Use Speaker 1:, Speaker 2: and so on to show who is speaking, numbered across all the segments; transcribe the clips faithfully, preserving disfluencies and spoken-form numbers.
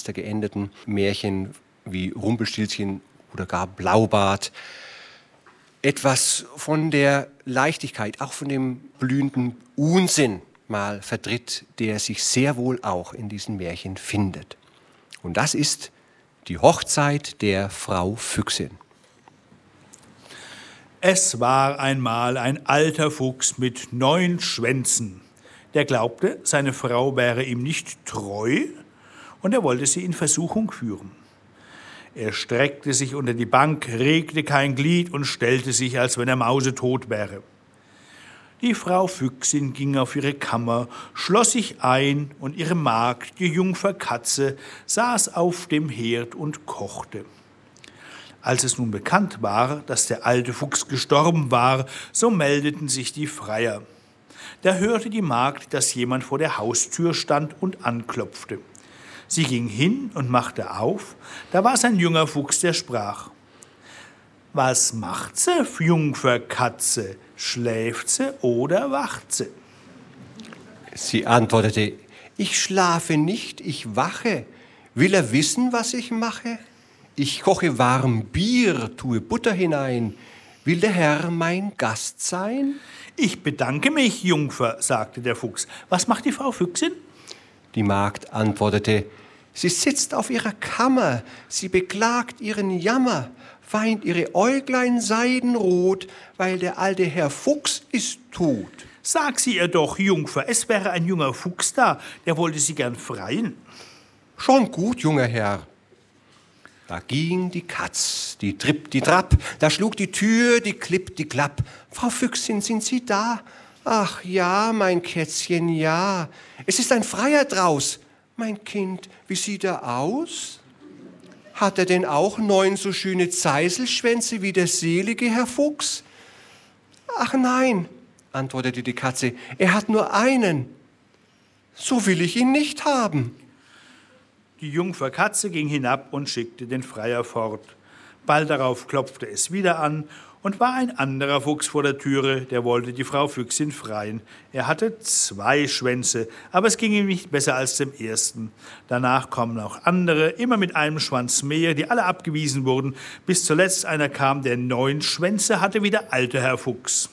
Speaker 1: finster geendeten Märchen wie Rumpelstilzchen oder gar Blaubart etwas von der Leichtigkeit, auch von dem blühenden Unsinn mal vertritt, der sich sehr wohl auch in diesen Märchen findet. Und das ist die Hochzeit der Frau Füchsin.
Speaker 2: Es war einmal ein alter Fuchs mit neun Schwänzen. Der glaubte, seine Frau wäre ihm nicht treu und er wollte sie in Versuchung führen. Er streckte sich unter die Bank, regte kein Glied und stellte sich, als wenn er mausetot wäre. Die Frau Füchsin ging auf ihre Kammer, schloss sich ein und ihre Magd, die Jungfer Katze, saß auf dem Herd und kochte. Als es nun bekannt war, dass der alte Fuchs gestorben war, so meldeten sich die Freier. Da hörte die Magd, dass jemand vor der Haustür stand und anklopfte. Sie ging hin und machte auf, da war es ein junger Fuchs, der sprach: »Was macht se, Jungfer Katze? Schläft se oder wacht se?«
Speaker 1: Sie antwortete: »Ich schlafe nicht, ich wache. Will er wissen, was ich mache? Ich koche warm Bier, tue Butter hinein. Will der Herr mein Gast sein?«
Speaker 2: »Ich bedanke mich, Jungfer«, sagte der Fuchs. »Was macht die Frau Füchsin?«
Speaker 1: Die Magd antwortete: »Sie sitzt auf ihrer Kammer, sie beklagt ihren Jammer, weint ihre Äuglein seidenrot, weil der alte Herr Fuchs ist tot.«
Speaker 2: »Sag sie ihr doch, Jungfer, es wäre ein junger Fuchs da, der wollte sie gern freien.«
Speaker 1: »Schon gut, junger Herr.« Da ging die Katz, die Tripp, die Trapp, da schlug die Tür, die Klipp, die Klapp. »Frau Füchsin, sind Sie da?« »Ach ja, mein Kätzchen, ja. Es ist ein Freier draus.« »Mein Kind, wie sieht er aus? Hat er denn auch neun so schöne Zeiselschwänze wie der selige Herr Fuchs?« »Ach nein«, antwortete die Katze, »er hat nur einen. So will ich ihn nicht haben.«
Speaker 2: Die Jungfer Katze ging hinab und schickte den Freier fort. Bald darauf klopfte es wieder an und war ein anderer Fuchs vor der Türe, der wollte die Frau Füchsin freien. Er hatte zwei Schwänze, aber es ging ihm nicht besser als dem ersten. Danach kommen auch andere, immer mit einem Schwanz mehr, die alle abgewiesen wurden, bis zuletzt einer kam, der neun Schwänze hatte wie der alte Herr Fuchs.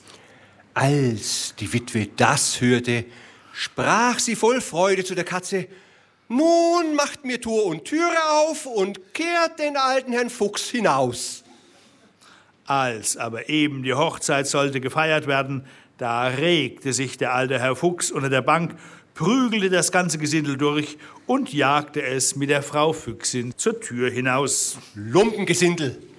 Speaker 1: Als die Witwe das hörte, sprach sie voll Freude zu der Katze: »Nun macht mir Tor und Türe auf und kehrt den alten Herrn Fuchs hinaus.«
Speaker 2: Als aber eben die Hochzeit sollte gefeiert werden, da regte sich der alte Herr Fuchs unter der Bank, prügelte das ganze Gesindel durch und jagte es mit der Frau Füchsin zur Tür hinaus.
Speaker 1: »Lumpengesindel«,